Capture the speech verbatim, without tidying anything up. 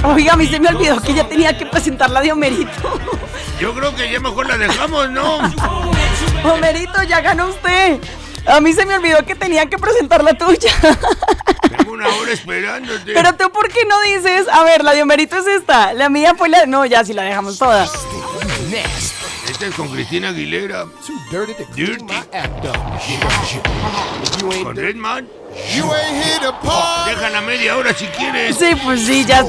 Oiga, a mí se me olvidó que ya tenía que presentar la de Homerito. Yo creo que ya mejor la dejamos, ¿no? Homerito, ya ganó usted. A mí se me olvidó que tenía que presentar la tuya. Tengo una hora esperándote. Pero tú, ¿por qué no dices? A ver, la de Homerito es esta. La mía fue la... No, ya, si la dejamos toda. Esta es con Cristina Aguilera. Dirty. Con Redman. Oh, déjala media hora si quieres. Sí, pues sí, ya.